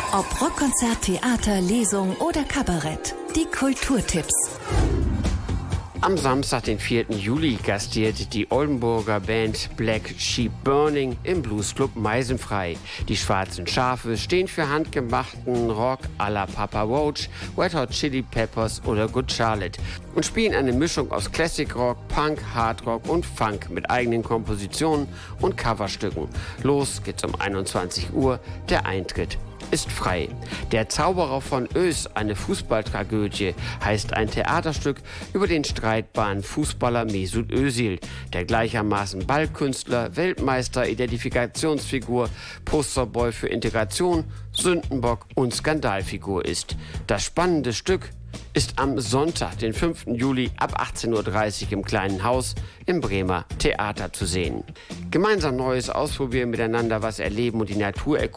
Ob Rockkonzert, Theater, Lesung oder Kabarett. Die Kulturtipps. Am Samstag, den 4. Juli, gastiert die Oldenburger Band Black Sheep Burning im Bluesclub Meisenfrei. Die Schwarzen Schafe stehen für handgemachten Rock à la Papa Roach, Red Hot Chili Peppers oder Good Charlotte und spielen eine Mischung aus Classic Rock, Punk, Hard Rock und Funk mit eigenen Kompositionen und Coverstücken. Los geht's um 21 Uhr, der Eintritt ist frei. Der Zauberer von Oes, eine Fußballtragödie, heißt ein Theaterstück über den streitbaren Fußballer Mesut Özil, der gleichermaßen Ballkünstler, Weltmeister, Identifikationsfigur, Posterboy für Integration, Sündenbock und Skandalfigur ist. Das spannende Stück ist am Sonntag, den 5. Juli ab 18:30 Uhr im Kleinen Haus im Bremer Theater zu sehen. Gemeinsam Neues ausprobieren, miteinander was erleben und die Natur erkunden